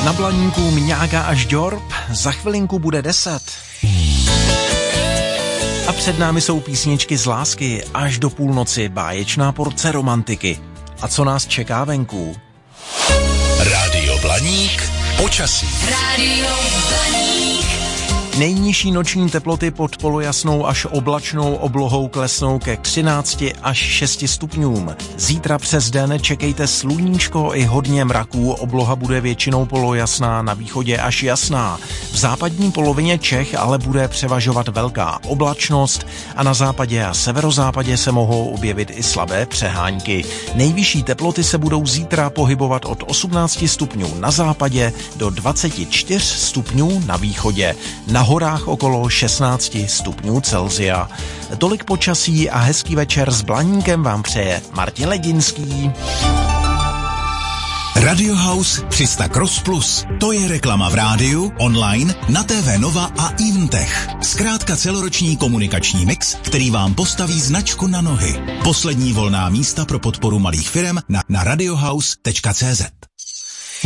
Na Blaníku Mňága až Ďorb, za chvilinku bude 10. A před námi jsou písničky z lásky až do půlnoci, báječná porce romantiky. A co nás čeká venku? Rádio Blaník, počasí. Rádio Blaník. Nejnižší noční teploty pod polojasnou až oblačnou oblohou klesnou ke 13 až 6 stupňům. Zítra přes den čekejte sluníčko i hodně mraků, obloha bude většinou polojasná, na východě až jasná. V západní polovině Čech ale bude převažovat velká oblačnost a na západě a severozápadě se mohou objevit i slabé přehánky. Nejvyšší teploty se budou zítra pohybovat od 18 stupňů na západě do 24 stupňů na východě. Na horách okolo 16 stupňů Celsia. Tolik počasí a hezký večer s Blaníkem vám přeje Martin Ledinský. Radio House 300 Cross Plus. To je reklama v rádiu, online, na TV Nova a Invtech. Zkrátka celoroční komunikační mix, který vám postaví značku na nohy. Poslední volná místa pro podporu malých firem na radiohouse.cz.